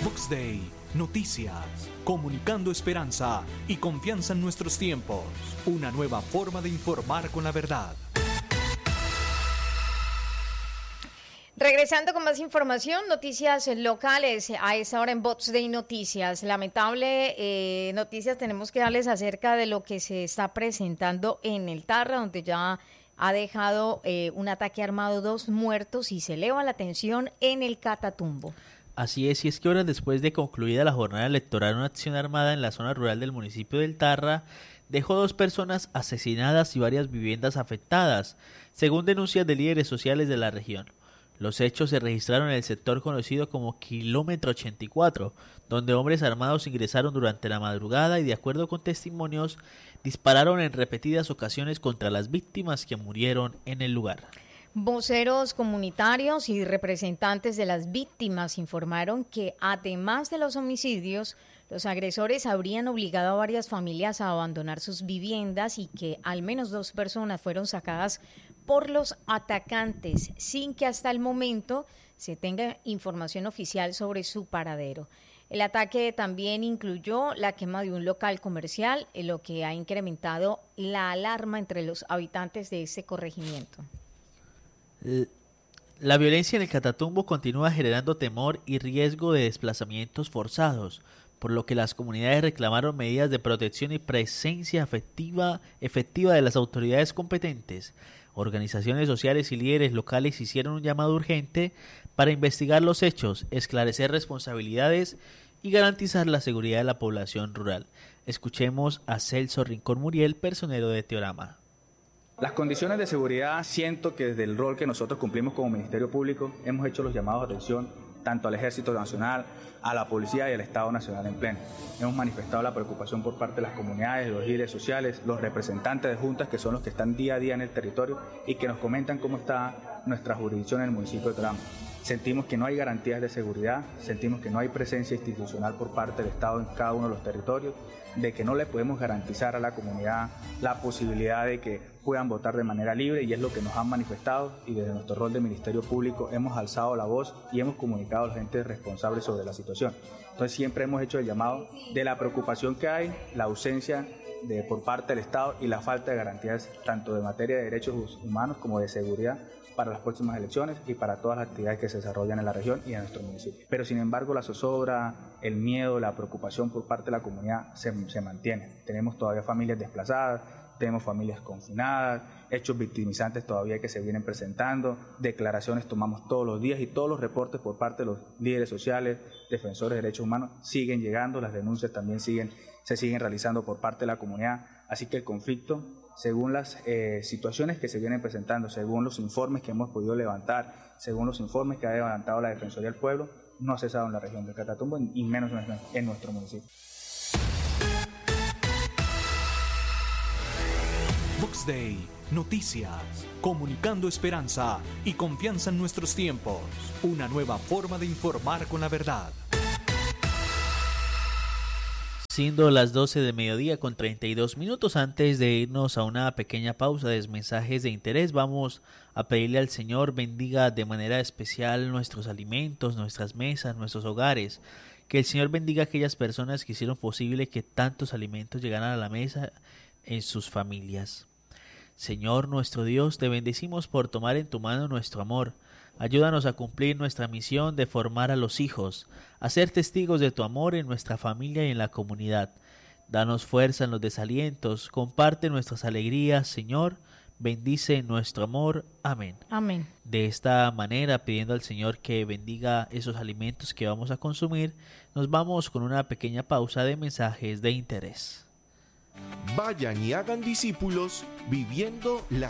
Box Day, noticias, comunicando esperanza y confianza en nuestros tiempos. Una nueva forma de informar con la verdad. Regresando con más información, noticias locales a esta hora en Box Day Noticias. Lamentable noticias tenemos que darles acerca de lo que se está presentando en el Tarra, donde ya ha dejado un ataque armado 2 muertos y se eleva la tensión en el Catatumbo. Así es, y es que horas después de concluida la jornada electoral, una acción armada en la zona rural del municipio del Tarra dejó 2 personas asesinadas y varias viviendas afectadas, según denuncias de líderes sociales de la región. Los hechos se registraron en el sector conocido como Kilómetro 84, donde hombres armados ingresaron durante la madrugada y, de acuerdo con testimonios, dispararon en repetidas ocasiones contra las víctimas que murieron en el lugar. Voceros comunitarios y representantes de las víctimas informaron que, además de los homicidios, los agresores habrían obligado a varias familias a abandonar sus viviendas y que al menos 2 personas fueron sacadas por los atacantes, sin que hasta el momento se tenga información oficial sobre su paradero. El ataque también incluyó la quema de un local comercial, lo que ha incrementado la alarma entre los habitantes de este corregimiento. La violencia en el Catatumbo continúa generando temor y riesgo de desplazamientos forzados, por lo que las comunidades reclamaron medidas de protección y presencia efectiva de las autoridades competentes. Organizaciones sociales y líderes locales hicieron un llamado urgente para investigar los hechos, esclarecer responsabilidades y garantizar la seguridad de la población rural. Escuchemos a Celso Rincón Muriel, personero de Teorama. Las condiciones de seguridad, siento que desde el rol que nosotros cumplimos como Ministerio Público hemos hecho los llamados de atención tanto al Ejército Nacional, a la Policía y al Estado Nacional en pleno. Hemos manifestado la preocupación por parte de las comunidades, de los líderes sociales, los representantes de juntas que son los que están día a día en el territorio y que nos comentan cómo está nuestra jurisdicción en el municipio de Teorama. Sentimos que no hay garantías de seguridad, sentimos que no hay presencia institucional por parte del Estado en cada uno de los territorios, de que no le podemos garantizar a la comunidad la posibilidad de que puedan votar de manera libre, y es lo que nos han manifestado, y desde nuestro rol de Ministerio Público hemos alzado la voz y hemos comunicado a la gente responsable sobre la situación. Entonces siempre hemos hecho el llamado de la preocupación que hay, la ausencia por parte del Estado y la falta de garantías tanto de materia de derechos humanos como de seguridad para las próximas elecciones y para todas las actividades que se desarrollan en la región y en nuestro municipio. Pero sin embargo la zozobra, el miedo, la preocupación por parte de la comunidad se mantiene. Tenemos todavía familias desplazadas, tenemos familias confinadas, hechos victimizantes todavía que se vienen presentando, declaraciones tomamos todos los días y todos los reportes por parte de los líderes sociales, defensores de derechos humanos siguen llegando, las denuncias también se siguen realizando por parte de la comunidad, así que el conflicto, según las situaciones que se vienen presentando, según los informes que hemos podido levantar, según los informes que ha levantado la Defensoría del Pueblo, no ha cesado en la región del Catatumbo y menos en nuestro municipio. Box Day, noticias, comunicando esperanza y confianza en nuestros tiempos. Una nueva forma de informar con la verdad. Siendo las 12 de mediodía con 32 minutos, antes de irnos a una pequeña pausa de mensajes de interés, vamos a pedirle al Señor bendiga de manera especial nuestros alimentos, nuestras mesas, nuestros hogares. Que el Señor bendiga a aquellas personas que hicieron posible que tantos alimentos llegaran a la mesa en sus familias. Señor nuestro Dios, te bendecimos por tomar en tu mano nuestro amor. Ayúdanos a cumplir nuestra misión de formar a los hijos, a ser testigos de tu amor en nuestra familia y en la comunidad. Danos fuerza en los desalientos, comparte nuestras alegrías, Señor, bendice nuestro amor. Amén. Amén. De esta manera, pidiendo al Señor que bendiga esos alimentos que vamos a consumir, nos vamos con una pequeña pausa de mensajes de interés. Vayan y hagan discípulos viviendo la